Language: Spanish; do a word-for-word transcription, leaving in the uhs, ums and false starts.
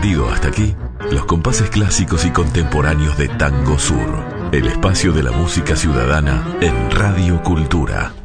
compartido hasta aquí los compases clásicos y contemporáneos de Tango Sur, el espacio de la música ciudadana en Radio Cultura.